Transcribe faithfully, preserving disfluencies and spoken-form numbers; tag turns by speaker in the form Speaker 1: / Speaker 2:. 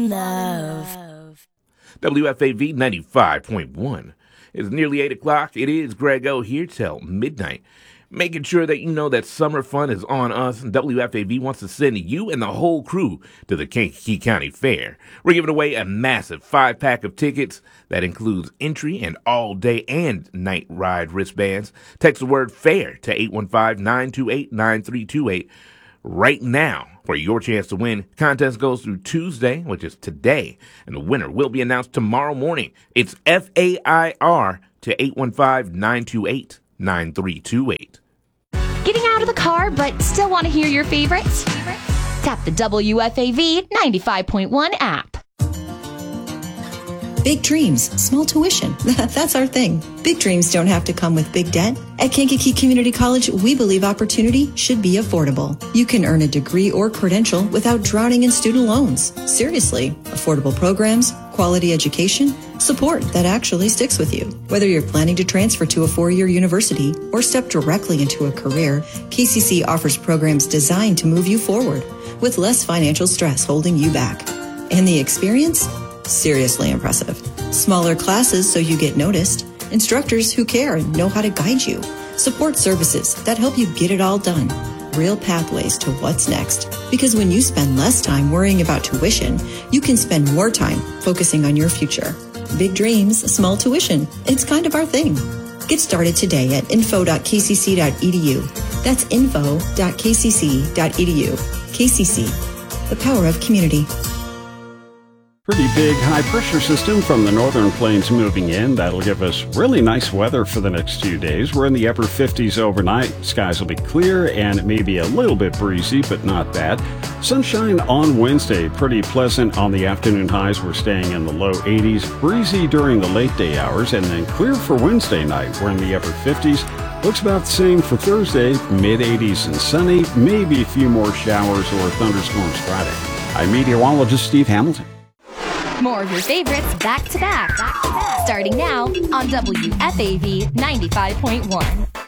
Speaker 1: Love.
Speaker 2: W F A V ninety-five point one. It's nearly eight o'clock. It is Greg O here till midnight. Making sure that you know that summer fun is on us. W F A V wants to send you and the whole crew to the Kankakee County Fair. We're giving away a massive five-pack of tickets that includes entry and all-day and night ride wristbands. Text the word FAIR to eight one five, nine two eight, nine three two eight right now for your chance to win. Contest goes through Tuesday, which is today, and the winner will be announced tomorrow morning. It's F A I R to eight one five, nine two eight, nine three two eight.
Speaker 3: Getting out of the car but still want to hear your favorites? Tap the W F A V ninety-five point one app.
Speaker 4: Big dreams, small tuition. That's our thing. Big dreams don't have to come with big debt. At Kankakee Community College, we believe opportunity should be affordable. You can earn a degree or credential without drowning in student loans. Seriously, affordable programs, quality education, support that actually sticks with you. Whether you're planning to transfer to a four-year university or step directly into a career, K C C offers programs designed to move you forward with less financial stress holding you back. And the experience? Seriously impressive. Smaller classes so you get noticed. Instructors who care and know how to guide you. Support services that help you get it all done. Real pathways to what's next. Because when you spend less time worrying about tuition, you can spend more time focusing on your future. Big dreams, small tuition. It's kind of our thing. Get started today at info dot k c c dot e d u. That's info dot k c c dot e d u. K C C, the power of community.
Speaker 5: Pretty big high-pressure system from the northern plains moving in. That'll give us really nice weather for the next few days. We're in the upper fifties overnight. Skies will be clear and it may be a little bit breezy, but not bad. Sunshine on Wednesday. Pretty pleasant on the afternoon highs. We're staying in the low eighties. Breezy during the late day hours, and then clear for Wednesday night. We're in the upper fifties. Looks about the same for Thursday. mid eighties and sunny. Maybe a few more showers or thunderstorms Friday. I'm meteorologist Steve Hamilton.
Speaker 3: More of your favorites back to back. Starting now on W F A V ninety-five point one.